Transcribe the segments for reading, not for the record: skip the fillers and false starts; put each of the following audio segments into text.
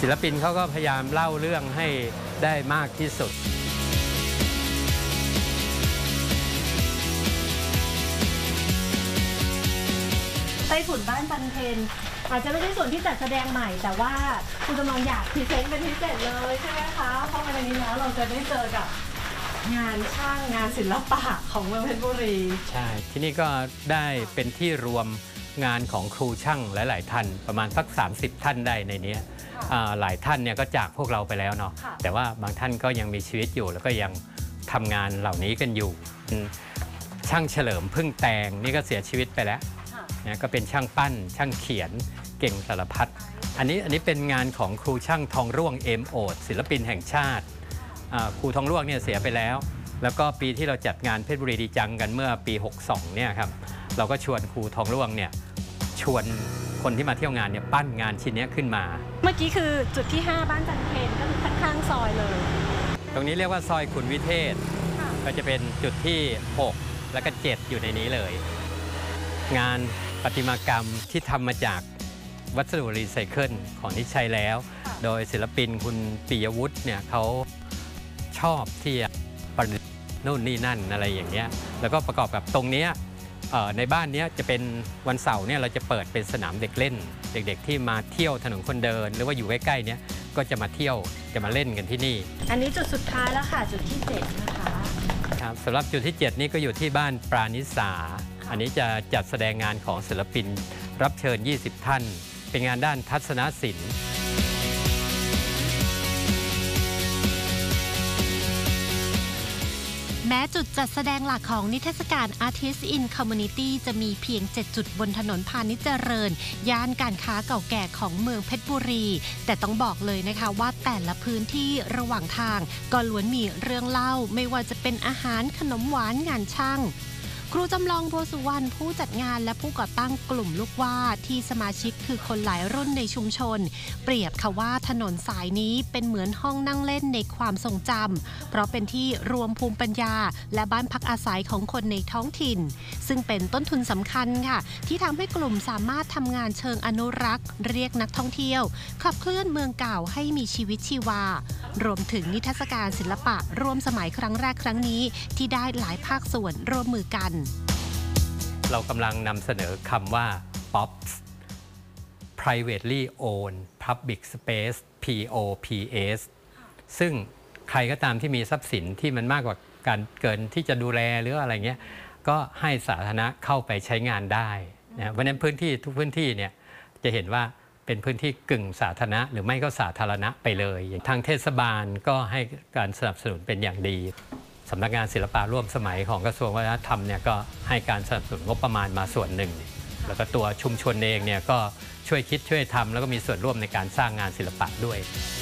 ศิลปินเขาก็พยายามเล่าเรื่องให้ได้มากที่สุดไต้ฝุ่นบ้านจันเพนอาจจะไม่ใช่ส่วนที่จัดแสดงใหม่แต่ว่าคุณจำลองอยากพรีเซนต์เป็นพิเศษเลยใช่ไหมคะเพราะในนี้แล้วเราจะได้เจอกับงานช่างงานศิลปะของเมืองเพชรบุรีใช่ที่นี่ก็ได้เป็นที่รวมงานของครูช่างหลายๆท่านประมาณสัก30ท่านได้ในนี้หลายท่านเนี่ยก็จากพวกเราไปแล้วเนาะแต่ว่าบางท่านก็ยังมีชีวิตอยู่แล้วก็ยังทำงานเหล่านี้กันอยู่ช่างเฉลิมพึ่งแตงนี่ก็เสียชีวิตไปแล้วนะก็เป็นช่างปั้นช่างเขียนเก่งสารพัดอันนี้เป็นงานของครูช่างทองร่วงเอมโอดศิลปินแห่งชาติครูทองร่วงเนี่ยเสียไปแล้วก็ปีที่เราจัดงานเพชรบุรีดีจังกันเมื่อปี62เนี่ยครับเราก็ชวนครูทองร่วงเนี่ยชวนคนที่มาเที่ยวงานเนี่ยปั้นงานชิ้นนี้ขึ้นมาเมื่อกี้คือจุดที่5บ้านจันเพนก็คือข้างๆซอยเลยตรงนี้เรียกว่าซอยขุนวิเทศก็จะเป็นจุดที่6แล้วก็7อยู่ในนี้เลยงานประติมากรรมที่ทำมาจากวัสดุรีไซเคิลของที่ใช้แล้วโดยศิลปินคุณปิยวุฒิเนี่ยเขาชอบที่จะประดิษฐ์นู่นนี่นั่นอะไรอย่างเงี้ยแล้วก็ประกอบกับตรงนี้ในบ้านนี้จะเป็นวันเสาร์เนี่ยเราจะเปิดเป็นสนามเด็กเล่นเด็กๆที่มาเที่ยวถนนคนเดินหรือว่าอยู่ใกล้ๆเนี้ยก็จะมาเที่ยวจะมาเล่นกันที่นี่อันนี้จุดสุดท้ายแล้วค่ะจุดที่7นะคะครับสำหรับจุดที่7นี่ก็อยู่ที่บ้านปราณิสาอันนี้จะจัดแสดงงานของศิลปินรับเชิญ20ท่านเป็นงานด้านทัศนศิลป์แม้จุดจัดแสดงหลักของนิทรรศการ Artist in Community จะมีเพียง7จุดบนถนนพาณิชย์เจริญย่านการค้าเก่าแก่ของเมืองเพชรบุรีแต่ต้องบอกเลยนะคะว่าแต่ละพื้นที่ระหว่างทางก็ล้วนมีเรื่องเล่าไม่ว่าจะเป็นอาหารขนมหวานงานช่างครูจำลองบัวสุวรรณผู้จัดงานและผู้ก่อตั้งกลุ่มลูกว่าที่สมาชิกคือคนหลายรุ่นในชุมชนเปรียบค่ะว่าถนนสายนี้เป็นเหมือนห้องนั่งเล่นในความทรงจำเพราะเป็นที่รวมภูมิปัญญาและบ้านพักอาศัยของคนในท้องถิ่นซึ่งเป็นต้นทุนสำคัญค่ะที่ทำให้กลุ่มสามารถทำงานเชิงอนุรักษ์เรียกนักท่องเที่ยวขับเคลื่อนเมืองเก่าให้มีชีวิตชีวารวมถึงนิทรรศการศิลปะร่วมสมัยครั้งแรกครั้งนี้ที่ได้หลายภาคส่วนร่วมมือกันเรากำลังนำเสนอคำว่า POPs Privately Owned Public Space POPS ซึ่งใครก็ตามที่มีทรัพย์สินที่มันมากกว่าการเกินที่จะดูแลหรืออะไรเงี้ยก็ให้สาธารณะเข้าไปใช้งานได้นะเพราะฉะนั้นพื้นที่ทุกพื้นที่เนี่ยจะเห็นว่าเป็นพื้นที่กึ่งสาธารณะหรือไม่ก็สาธารณะไปเลยทางเทศบาลก็ให้การสนับสนุนเป็นอย่างดีสำนักงานศิลปะร่วมสมัยของกระทรวงวัฒนธรรมเนี่ยก็ให้การสนับสนุนงบประมาณมาส่วนหนึ่งแล้วก็ตัวชุมชนเองเนี่ยก็ช่วยคิดช่วยทำแล้วก็มีส่วนร่วมในการสร้างงานศิลปะด้วย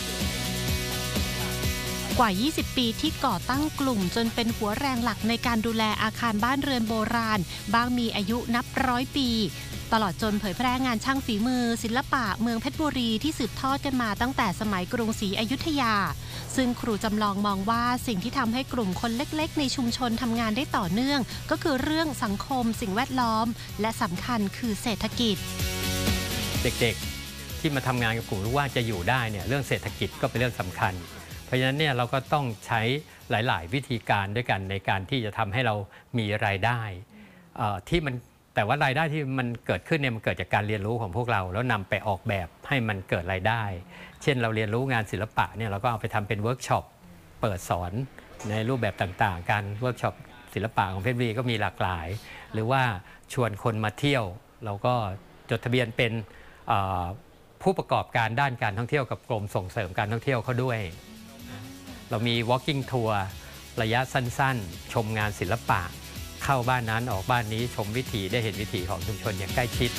กว่า20ปีที่ก่อตั้งกลุ่มจนเป็นหัวแรงหลักในการดูแลอาคารบ้านเรือนโบราณบางมีอายุนับ100ปีตลอดจนเผยแพร่งานช่างฝีมือศิลปะเมืองเพชรบุรีที่สืบทอดกันมาตั้งแต่สมัยกรุงศรีอยุธยาซึ่งครูจำลองมองว่าสิ่งที่ทำให้กลุ่มคนเล็กๆในชุมชนทำงานได้ต่อเนื่องก็คือเรื่องสังคมสิ่งแวดล้อมและสำคัญคือเศรษฐกิจเด็กๆที่มาทำงานกับกลุ่มรู้ว่าจะอยู่ได้เนี่ยเรื่องเศรษฐกิจก็เป็นเรื่องสำคัญเพราะฉะนั้นเนี่ยเราก็ต้องใช้หลายๆวิธีการด้วยกันในการที่จะทำให้เรามีรายได้ที่มันแต่ว่ารายได้ที่มันเกิดขึ้นเนี่ยมันเกิดจากการเรียนรู้ของพวกเราแล้วนำไปออกแบบให้มันเกิดรายได้เช่นเราเรียนรู้งานศิลปะเนี่ยเราก็เอาไปทำเป็นเวิร์กช็อปเปิดสอนในรูปแบบต่างๆการเวิร์กช็อปศิลปะของเพชรบุรีก็มีหลากหลายหรือว่าชวนคนมาเที่ยวเราก็จดทะเบียนเป็นผู้ประกอบการด้านการท่องเที่ยวกับกรมส่งเสริมการท่องเที่ยวเขาด้วยเรามี walking tour ระยะสั้นๆชมงานศิลปะเข้าบ้านนั้นออกบ้านนี้ชมวิถีได้เห็นวิถีของชุมชนอย่างใกล้ชิด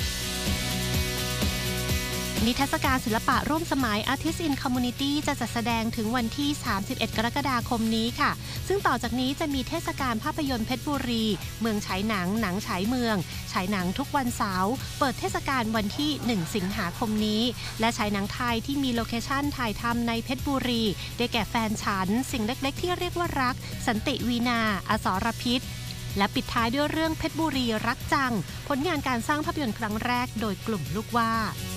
นิทรรศการศิลปะร่วมสมัย Artist in Community จะจัดแสดงถึงวันที่31กรกฎาคมนี้ค่ะซึ่งต่อจากนี้จะมีเทศกาลภาพยนตร์เพชรบุรีเมืองฉายหนังหนังฉายเมืองฉายหนังทุกวันเสาร์เปิดเทศกาลวันที่1สิงหาคมนี้และฉายหนังไทยที่มีโลเคชั่นถ่ายทำในเพชรบุรีได้แก่แฟนฉันสิ่งเล็กๆที่เรียกว่ารักสันติวีนาอสรพิษและปิดท้ายด้วยเรื่องเพชรบุรีรักจังผลงานการสร้างภาพยนตร์ครั้งแรกโดยกลุ่มลูกว่า